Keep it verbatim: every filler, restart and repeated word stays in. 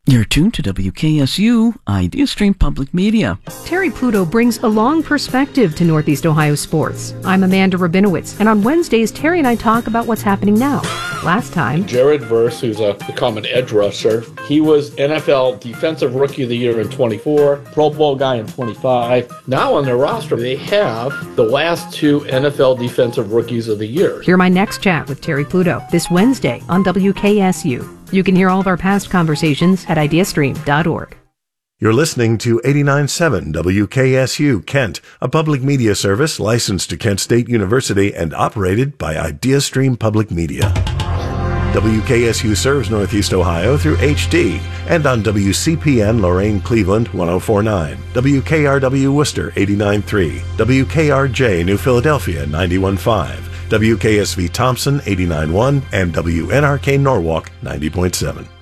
You're tuned to W K S U, IdeaStream Public Media. Terry Pluto brings a long perspective to Northeast Ohio sports. I'm Amanda Rabinowitz, and on Wednesdays, Terry and I talk about what's happening now. Last time, Jared Verse, who's a common edge rusher, he was N F L Defensive Rookie of the Year in twenty-four, Pro Bowl guy in twenty-five. Now on their roster, they have the last two N F L Defensive Rookies of the Year. Hear my next chat with Terry Pluto this Wednesday on W K S U. You can hear all of our past conversations at ideastream dot org. You're listening to eighty-nine point seven W K S U Kent, a public media service licensed to Kent State University and operated by IdeaStream Public Media. W K S U serves Northeast Ohio through H D and on W C P N Lorain Cleveland one oh four point nine, W K R W Worcester eighty-nine point three, W K R J New Philadelphia ninety-one point five, W K S V Thompson eighty-nine point one, and W N R K Norwalk ninety point seven.